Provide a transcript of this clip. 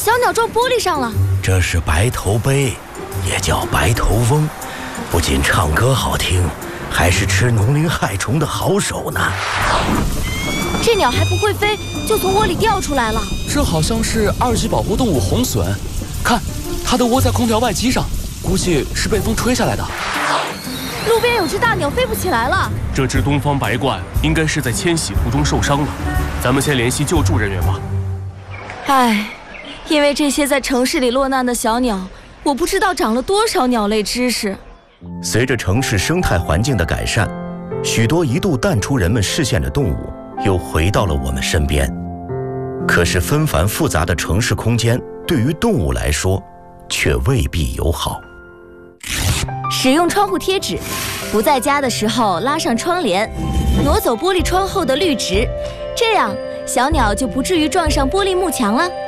小鸟撞玻璃上了。 这是白头鹎，也叫白头翁，不仅唱歌好听，还是吃农林害虫的好手呢。 这鸟还不会飞，就从窝里掉出来了。 这好像是2级保护动物红隼，看，它都窝在空调外机上，估计是被风吹下来的。 路边有只大鸟飞不起来了。 这只东方白鹳应该是在迁徙途中受伤了，咱们先联系救助人员吧。 唉，因为这些在城市里落难的小鸟，我不知道长了多少鸟类知识。 随着城市生态环境的改善，许多一度淡出人们视线的动物又回到了我们身边。可是纷繁复杂的城市空间对于动物来说却未必友好。 使用窗户贴纸，不在家的时候拉上窗帘，挪走玻璃窗后的绿植，这样小鸟就不至于撞上玻璃幕墙了。